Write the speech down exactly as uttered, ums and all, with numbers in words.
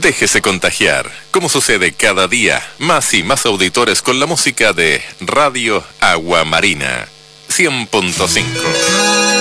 Déjese contagiar, como sucede cada día, más y más auditores con la música de Radio Agua Marina, cien punto cinco.